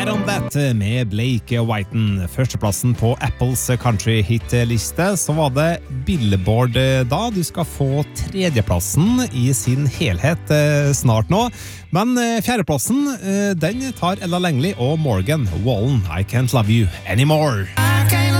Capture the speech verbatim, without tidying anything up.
Bad on That med Blake Whiten. Førsteplassen på Apples country hit-liste, så var det Billboard da. Du skal få tredjeplassen i sin helhet snart nå. Men fjerdeplassen, den tar Ella Langley og Morgan Wallen. I Can't Love You Anymore.